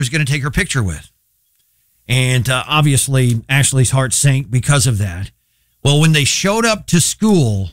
was going to take her picture with. And obviously, Ashley's heart sank because of that. Well, when they showed up to school,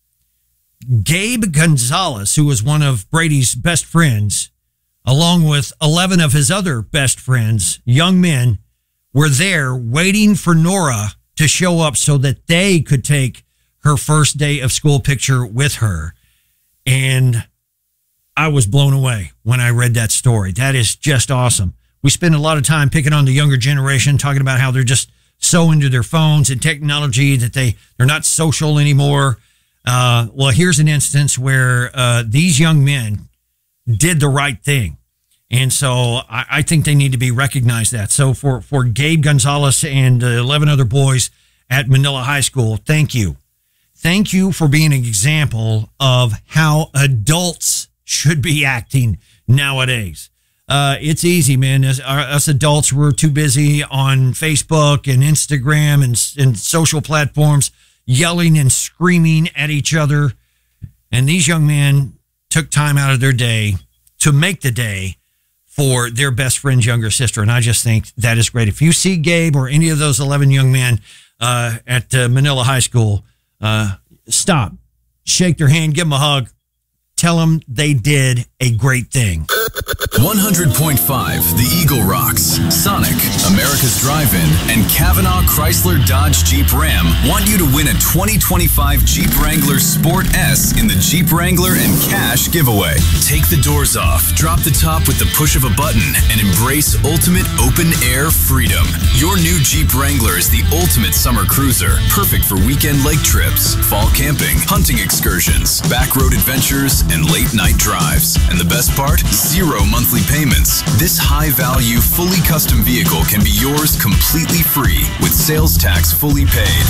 Gabe Gonzalez, who was one of Brady's best friends, along with 11 of his other best friends, young men, were there waiting for Nora to show up so that they could take her first day of school picture with her. And I was blown away when I read that story. That is just awesome. We spend a lot of time picking on the younger generation, talking about how they're just so into their phones and technology that they're not social anymore. Well, here's an instance where these young men did the right thing. And so I think they need to be recognized that. So for Gabe Gonzalez and 11 other boys at Manila High School, thank you. Thank you for being an example of how adults should be acting nowadays. It's easy, man. Us adults, we're too busy on Facebook and Instagram and social platforms yelling and screaming at each other. And these young men took time out of their day to make the day for their best friend's younger sister. And I just think that is great. If you see Gabe or any of those 11 young men at Manila High School, stop, shake their hand, give them a hug, tell them they did a great thing. 100.5 The Eagle Rocks, Sonic, America's Drive-In, and Kavanaugh Chrysler Dodge Jeep Ram want you to win a 2025 Jeep Wrangler Sport S in the Jeep Wrangler and Cash giveaway. Take the doors off, drop the top with the push of a button, and embrace ultimate open-air freedom. Your new Jeep Wrangler is the ultimate summer cruiser, perfect for weekend lake trips, fall camping, hunting excursions, back-road adventures, and late-night drives. And the best part? 0 monthly payments. This high-value, fully custom vehicle can be yours completely free with sales tax fully paid.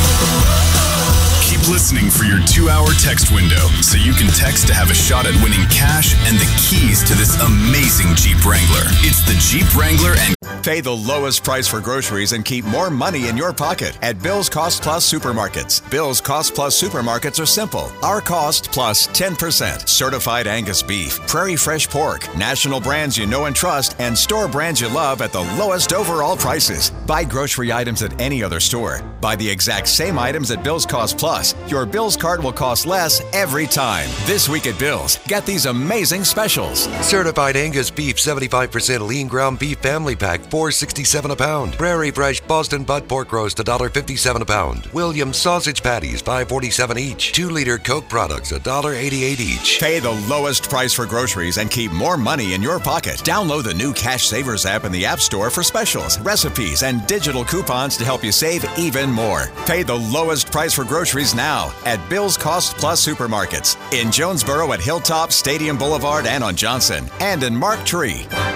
Keep listening for your 2-hour text window so you can text to have a shot at winning cash and the keys to this amazing Jeep Wrangler. It's the Jeep Wrangler and... Pay the lowest price for groceries and keep more money in your pocket at Bill's Cost Plus Supermarkets. Bill's Cost Plus Supermarkets are simple. Our cost plus 10%. Certified Angus beef, Prairie Fresh pork, national brands you know and trust, and store brands you love at the lowest overall prices. Buy grocery items at any other store. Buy the exact same items at Bill's Cost Plus. Your Bill's cart will cost less every time. This week at Bill's, get these amazing specials. Certified Angus beef, 75% lean ground beef family pack, $4.67 a pound. Prairie Fresh Boston butt pork roast, $1.57 a pound. Williams sausage patties, $5.47 each. 2-liter Coke products, $1.88 each. Pay the lowest price for groceries and keep more money in your pocket. Download the new Cash Savers app in the App Store for specials, recipes, and digital coupons to help you save even more. Pay the lowest price for groceries now at Bill's Cost Plus Supermarkets in Jonesboro at Hilltop, Stadium Boulevard, and on Johnson, and in Mark Tree.